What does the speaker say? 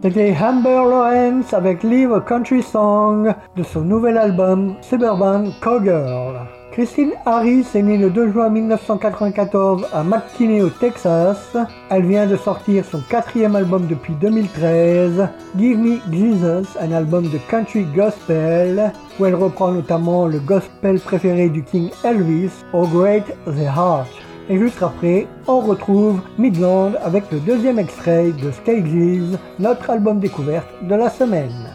C'était Amber Lawrence avec Live a Country Song de son nouvel album Suburban Cowgirl. Christine Harris est née le 2 juin 1994 à McKinney au Texas. Elle vient de sortir son 4e album depuis 2013, Give Me Jesus, un album de country gospel, où elle reprend notamment le gospel préféré du King Elvis, Oh Great the Heart. Et juste après, on retrouve Midland avec le 2e extrait de Stages, notre album découverte de la semaine.